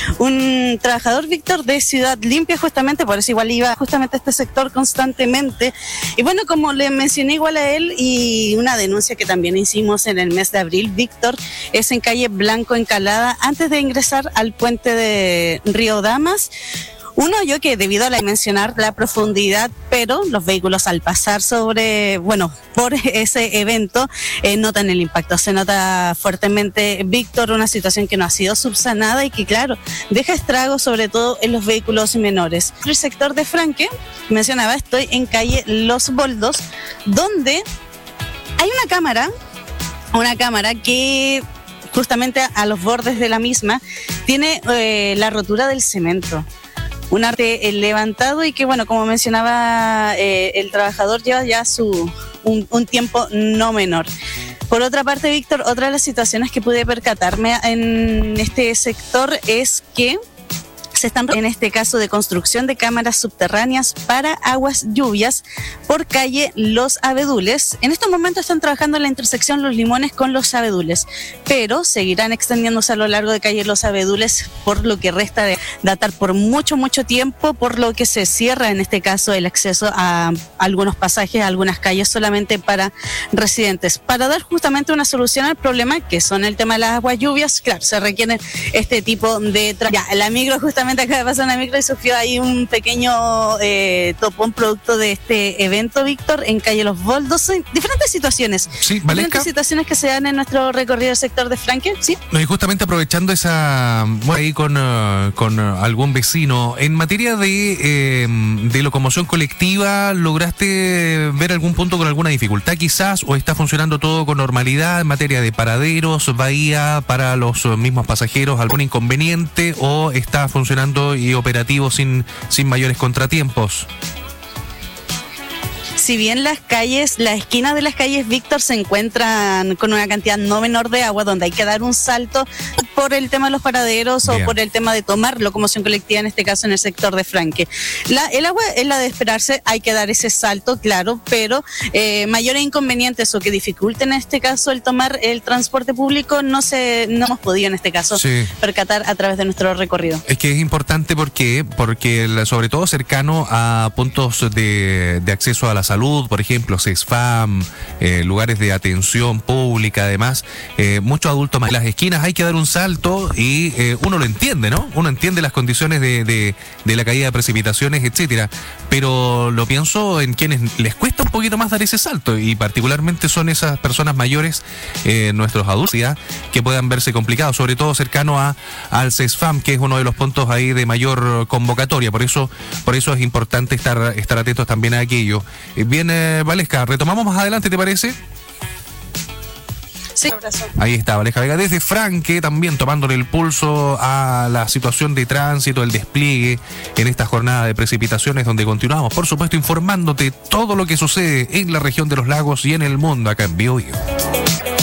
un trabajador, Víctor, de Ciudad Limpia, justamente, por eso igual iba justamente a este sector constantemente. Y bueno, como le mencioné igual a él, y una denuncia que también hicimos en el mes de abril, Víctor, es en calle Blanco Encalada, antes de ingresar al puente de Río Damas. Uno, yo que debido a mencionar la profundidad, pero los vehículos al pasar por ese evento, notan el impacto. Se nota fuertemente, Víctor, una situación que no ha sido subsanada y que, claro, deja estragos sobre todo en los vehículos menores. El sector de Franque, mencionaba, estoy en calle Los Boldos, donde hay una cámara que justamente a los bordes de la misma tiene la rotura del cemento. Un arte levantado y que, bueno, como mencionaba, el trabajador lleva ya un tiempo no menor. Por otra parte, Víctor, otra de las situaciones que pude percatarme en este sector es que se están, en este caso, de construcción de cámaras subterráneas para aguas lluvias por calle Los Abedules. En estos momentos están trabajando en la intersección Los Limones con Los Abedules, pero seguirán extendiéndose a lo largo de calle Los Abedules por lo que resta de datar por mucho tiempo, por lo que se cierra en este caso el acceso a algunos pasajes, a algunas calles solamente para residentes, para dar justamente una solución al problema que son el tema de las aguas lluvias. Claro, se requieren este tipo de la micro justamente acaba de pasar una micro y sufrió ahí un pequeño topón producto de este evento, Víctor, en calle Los Boldos. Diferentes situaciones. Sí, Valesca. Diferentes situaciones que se dan en nuestro recorrido del sector de Franque, ¿sí? No, y justamente aprovechando ahí con algún vecino, en materia de locomoción colectiva, ¿lograste ver algún punto con alguna dificultad quizás? ¿O está funcionando todo con normalidad en materia de paraderos, bahía para los mismos pasajeros? ¿Algún inconveniente o está funcionando y operativo sin mayores contratiempos? Si bien las esquinas de las calles, Víctor, se encuentran con una cantidad no menor de agua, donde hay que dar un salto por el tema de los paraderos. Bien. O por el tema de tomar locomoción colectiva, en este caso en el sector de Franque. El agua es la de esperarse, hay que dar ese salto, claro, pero mayores inconvenientes o que dificulten en este caso el tomar el transporte público no hemos podido en este caso percatar a través de nuestro recorrido. Es que es importante porque sobre todo cercano a puntos de acceso a la salud, por ejemplo, CESFAM, lugares de atención pública, además, muchos adultos más. En las esquinas hay que dar un salto y uno lo entiende, ¿no? Uno entiende las condiciones de la caída de precipitaciones, etcétera, pero lo pienso en quienes les cuesta un poquito más dar ese salto y particularmente son esas personas mayores, nuestros adultos, que puedan verse complicados, sobre todo cercano al CESFAM, que es uno de los puntos ahí de mayor convocatoria. Por eso es importante estar atentos también a aquello. Bien, Valesca, retomamos más adelante, ¿te parece? Sí, abrazo. Ahí está, Valesca Vega desde Franque, también tomándole el pulso a la situación de tránsito, el despliegue en esta jornada de precipitaciones, donde continuamos, por supuesto, informándote todo lo que sucede en la región de los lagos y en el mundo acá en Bio Bio.